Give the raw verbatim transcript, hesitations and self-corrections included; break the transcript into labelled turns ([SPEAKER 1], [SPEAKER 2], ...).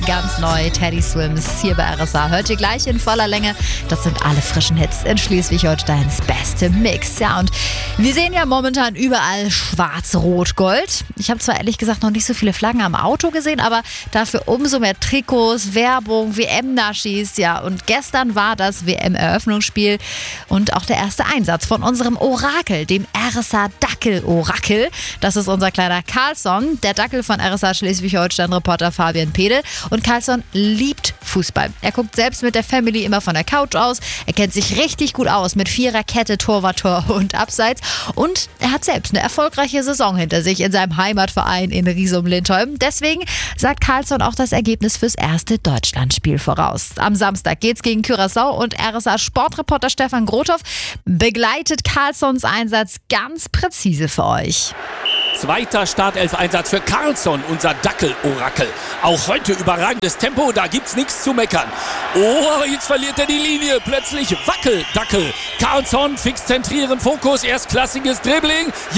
[SPEAKER 1] Ganz neu, Teddy Swims hier bei R S A. Hört ihr gleich in voller Länge. Das sind alle frischen Hits in Schleswig-Holsteins beste Mix. Ja, und wir sehen ja momentan überall schwarz, rot, gold. Ich habe zwar ehrlich gesagt noch nicht so viele Flaggen am Auto gesehen, aber dafür umso mehr Trikots, Werbung, W M-Naschis. Ja, und gestern war das W M-Eröffnungsspiel und auch der erste Einsatz von unserem Orakel, dem R S A-Dackel-Orakel. Das ist unser kleiner Carlson, der Dackel von R S A Schleswig-Holstein-Reporter Fabian Pedel. Und Carlson liebt Fußball. Er guckt selbst mit der Family immer von der Couch aus. Er kennt sich richtig gut aus mit Viererkette, Torwart, Tor und Abseits. Und er hat selbst eine erfolgreiche Saison hinter sich in seinem Heimatverein in Riesum-Lindholm. Deswegen sagt Carlson auch das Ergebnis fürs erste Deutschlandspiel voraus. Am Samstag geht's gegen Curaçao und R S A-Sportreporter Stefan Grothoff begleitet Carlsons Einsatz ganz präzise für euch.
[SPEAKER 2] Zweiter Startelf-Einsatz für Carlson, unser Dackel-Orakel. Auch heute überragendes Tempo, da gibt's nichts zu meckern. Oh, jetzt verliert er die Linie. Plötzlich Wackel-Dackel. Carlson, fix zentrieren, Fokus, erstklassiges Dribbling.